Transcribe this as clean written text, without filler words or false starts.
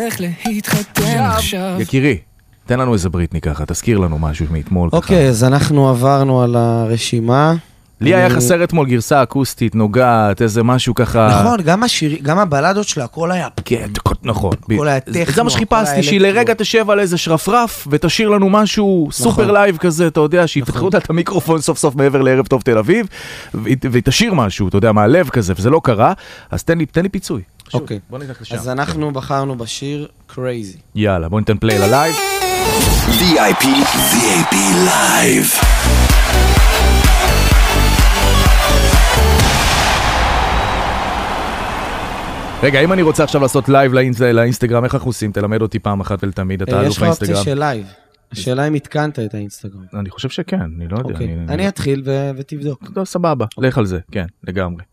הולך להתחתן עכשיו. יקירי, תן לנו איזה בריטני ככה, תזכיר לנו משהו מאתמול. אוקיי, אז אנחנו עברנו על הרשימה. לי היה חסר אתמול גרסה אקוסטית, נוגעת, איזה משהו ככה... נכון, גם הבלדות שלה, הכל היה... כן, נכון. הכל היה טכנו. זה מה שחיפשתי, שהיא לרגע תשב על איזה שרפרף, ותשאיר לנו משהו סופר לייב כזה, אתה יודע, שיפתחו את המיקרופון סוף סוף מעבר לערב טוב תל אביב, ותשאיר משהו, אתה יודע, מהלב כזה, וזה לא קרה, אז תן לי פיצוי. אוקיי, אז אנחנו בחרנו בשיר Crazy. יאללה, בוא ניתן פליי ללייב. VIP Live. רגע, אם אני רוצה עכשיו לעשות לייב לאינסטגרם, איך אנחנו עושים? תלמד אותי פעם אחת ולתמיד, אתה אלוף האינסטגרם. יש לך אופציה של לייב. השאלה אם התקנת את האינסטגרם. אני חושב שכן, אני לא יודע. אני אתחיל ותבדוק. סבבה, לך על זה, כן, לגמרי.